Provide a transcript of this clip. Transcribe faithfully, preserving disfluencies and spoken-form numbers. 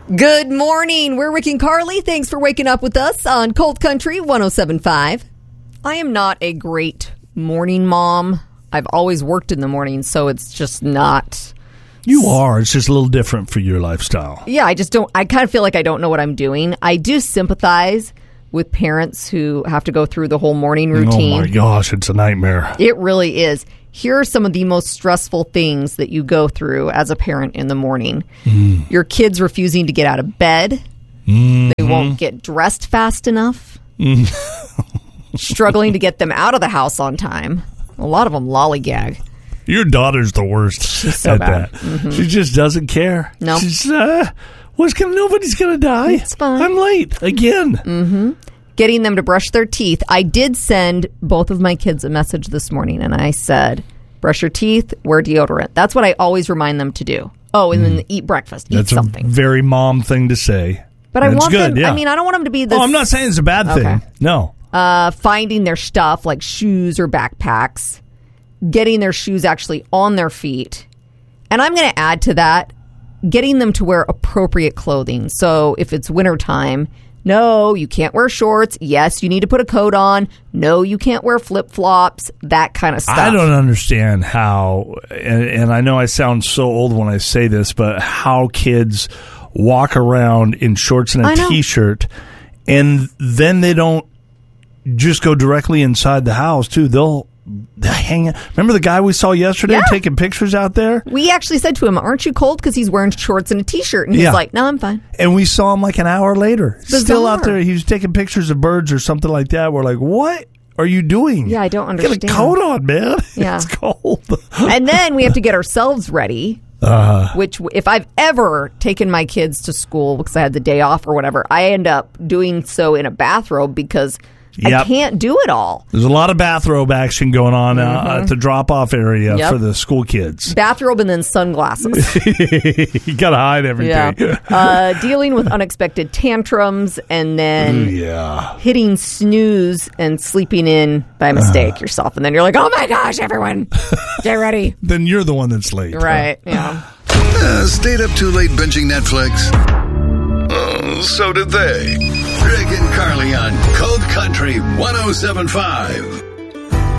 Good morning. We're Rick and Carly. Thanks for waking up with us on Cold Country one oh seven point five. I am not a great morning mom. I've always worked in the morning, so it's just not. You are. It's just a little different for your lifestyle. Yeah, I just don't. I kind of feel like I don't know what I'm doing. I do sympathize with parents who have to go through the whole morning routine. Oh my gosh, it's a nightmare. It really is. Here are some of the most stressful things that you go through as a parent in the morning. Mm. Your kids refusing to get out of bed. Mm-hmm. They won't get dressed fast enough. Mm. Struggling to get them out of the house on time. A lot of them lollygag. Your daughter's the worst She's so at bad. that. Mm-hmm. She just doesn't care. No. She's, uh, what's gonna, nobody's going to die. It's fine. I'm late again. Mm-hmm. Getting them to brush their teeth. I did send both of my kids a message this morning, and I said, brush your teeth, wear deodorant. That's what I always remind them to do. Oh, and mm. then eat breakfast, eat That's something. That's a very mom thing to say. But and I want good, them, yeah. I mean, I don't want them to be this. Oh, I'm not saying it's a bad thing. Okay. No. Uh, finding their stuff, like shoes or backpacks. Getting their shoes actually on their feet. And I'm going to add to that, getting them to wear appropriate clothing. So if it's wintertime, no, you can't wear shorts. Yes, you need to put a coat on. No, you can't wear flip-flops, that kind of stuff. I don't understand how, and, and I know I sound so old when I say this, but how kids walk around in shorts and a T-shirt, and then they don't just go directly inside the house, too. They'll hang it. Remember the guy we saw yesterday yeah. taking pictures out there? We actually said to him, aren't you cold? Because he's wearing shorts and a T-shirt. And he's yeah. like, no, I'm fine. And we saw him like an hour later. Bizarre. Still out there. He was taking pictures of birds or something like that. We're like, what are you doing? Yeah, I don't understand. Get a coat on, man. Yeah. It's cold. And then we have to get ourselves ready. Uh, which, if I've ever taken my kids to school because I had the day off or whatever, I end up doing so in a bathrobe because Yep. I can't do it all. There's a lot of bathrobe action going on mm-hmm. uh, at the drop-off area yep. for the school kids. Bathrobe and then sunglasses. You got to hide everything. Yeah. uh, dealing with unexpected tantrums and then Ooh, yeah. hitting snooze and sleeping in by mistake uh. yourself. And then you're like, oh my gosh, everyone, get ready. Then you're the one that's late. Right, huh? yeah. Uh, stayed up too late binging Netflix? Oh, so did they. Rick and Carly on Cold Country one oh seven point five.